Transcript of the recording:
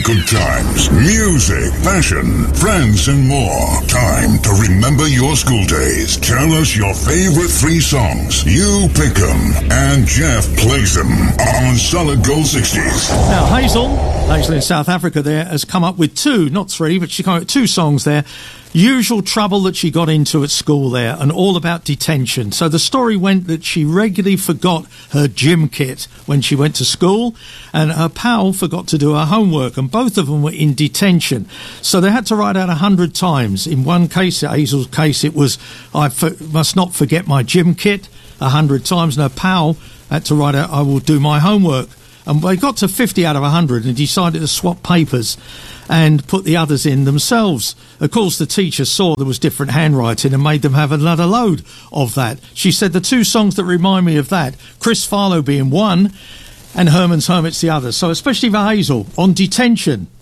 good times, music, fashion, friends, and more. Time to remember your school days. Tell us your favorite 3 songs. You pick them, and Jeff plays them on Solid Gold 60s. Now, Hazel in South Africa there has come up with 2, not 3, but she came up with 2 songs there. Usual trouble that she got into at school there, and all about detention. So the story went that she regularly forgot her gym kit when she went to school, and her pal forgot to do her homework, and both of them were in detention. So they had to write out 100 times. In one case, Hazel's case, it was, must not forget my gym kit 100 times, and her pal had to write out, I will do my homework. And they got to 50 out of 100 and decided to swap papers and put the others in themselves. Of course, the teacher saw there was different handwriting and made them have another load of that. She said the 2 songs that remind me of that, Chris Farlowe being one and Herman's Hermits the other. So especially for Hazel, on detention.